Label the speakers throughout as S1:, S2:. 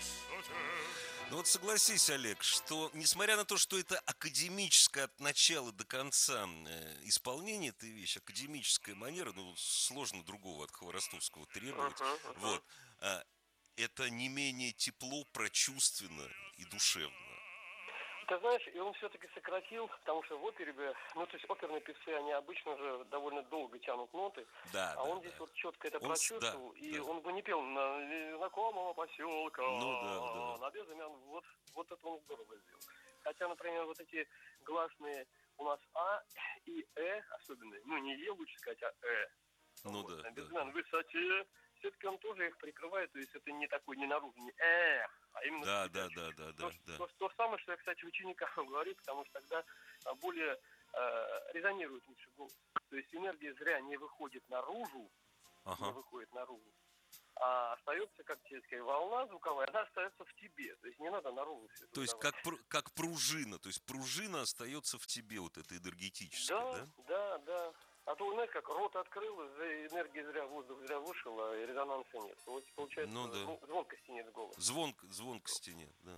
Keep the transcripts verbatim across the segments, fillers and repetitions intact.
S1: Ну вот согласись, Олег, что несмотря на то, что это академическое от начала до конца э, исполнение этой вещи, академическая манера, ну сложно другого от Хворостовского требовать,
S2: Мгм, мгм.
S1: вот, а, это не менее тепло, прочувственно и душевно.
S2: Ты знаешь, и он все-таки сократил, потому что в опере, бы- ну, то есть оперные певцы, они обычно же довольно долго тянут ноты,
S1: Да,
S2: а
S1: да,
S2: он здесь
S1: да.
S2: вот четко это
S1: Он, с- да,
S2: прочувствовал, и
S1: да.
S2: он бы не пел на незнакомого поселка,
S1: Ну да, да.
S2: на безымян, вот, вот это он здорово сделал. Хотя, например, вот эти гласные у нас А и Э особенно, ну, не Е лучше сказать, а Э,
S1: Ну
S2: вот,
S1: да,
S2: на
S1: да,
S2: безымянной
S1: да.
S2: высоте, все-таки он тоже их прикрывает, то есть это не такой, не наружу, не Э, а именно
S1: Да, да,
S2: скрипящий.
S1: да, да,
S2: То,
S1: да, да.
S2: то, то самое, что я, кстати, ученикам говорю, потому что тогда а, более э, резонирует лучше голос. То есть энергия зря не выходит наружу, не
S1: Ага.
S2: выходит наружу, а остается, как тебе сказать, волна звуковая, она остается в тебе. То есть не надо наружу все это
S1: То есть
S2: выдавать.
S1: как, пру- как пружина, то есть пружина остается в тебе, вот эта энергетическая,
S2: Да,
S1: да?
S2: да, да. А то, знаешь, как рот открыл, из-за энергии зря, воздух зря вышел, а резонанса нет. Вот, получается,
S1: Ну да.
S2: ну, звонкости нет голоса.
S1: Звонк, звонкости нет, да.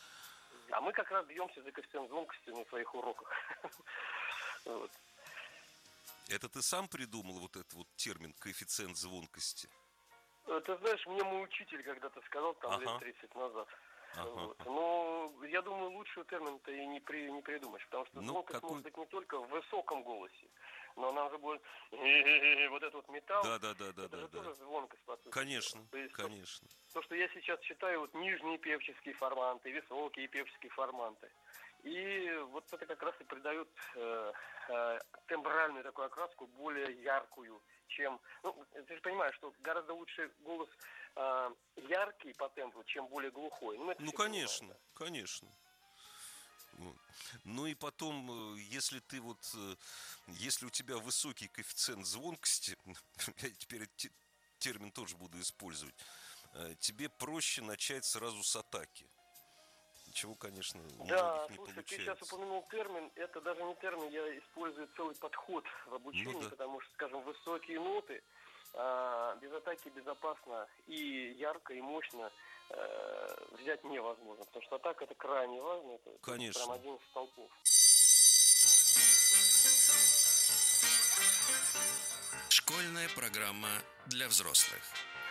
S2: А мы как раз бьемся за коэффициент звонкости на своих уроках. Вот.
S1: Это ты сам придумал вот этот вот термин коэффициент звонкости?
S2: Э, Ты знаешь, мне мой учитель когда-то сказал, там лет
S1: Ага,
S2: тридцать назад.
S1: ага,
S2: Вот.
S1: ага.
S2: Но я думаю, лучшего термина-то и не, при, не придумаешь, потому что
S1: Ну,
S2: звонкость может
S1: какой...
S2: быть не только в высоком голосе, но она уже будет вот этот вот металл,
S1: Да, да, да, да,
S2: это
S1: да,
S2: же
S1: да.
S2: тоже звонкость, по сути дела.
S1: Конечно,
S2: То есть то,
S1: конечно.
S2: то, что я сейчас читаю, вот нижние певческие форманты, высокие певческие форманты. И вот это как раз и придает э, э, тембральную такую окраску, более яркую, чем... Ну, ты же понимаешь, что гораздо лучше голос э, яркий по тембру, чем более глухой. Ну, мы это
S1: Ну,
S2: все понимаем,
S1: конечно,
S2: да.
S1: конечно. Вот. Ну и потом, э, если ты вот, э, если у тебя высокий коэффициент звонкости, я теперь этот те- термин тоже буду использовать, э, тебе проще начать сразу с атаки. Чего, конечно, у многих
S2: Да,
S1: не
S2: слушай, ты сейчас
S1: получается.
S2: упомянул термин, это даже не термин, я использую целый подход в
S1: Ну
S2: обучении,
S1: да,
S2: потому что, скажем, высокие ноты, а, без атаки безопасно и ярко, и мощно э, взять невозможно, потому что атака это крайне важно, это, это прям
S1: конечно.
S2: один из столпов.
S3: Школьная программа для взрослых.